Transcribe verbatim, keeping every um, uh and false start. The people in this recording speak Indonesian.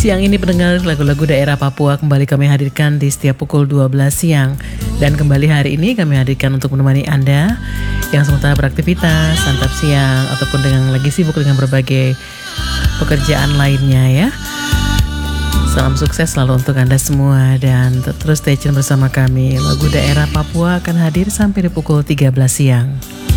Siang ini pendengar lagu-lagu daerah Papua kembali kami hadirkan di setiap pukul dua belas siang. Dan kembali hari ini kami hadirkan untuk menemani Anda yang sementara beraktivitas, santap siang, ataupun dengan lagi sibuk dengan berbagai pekerjaan lainnya ya. Salam sukses selalu untuk Anda semua dan terus stay tune bersama kami. Lagu daerah Papua akan hadir sampai di pukul tiga belas siang.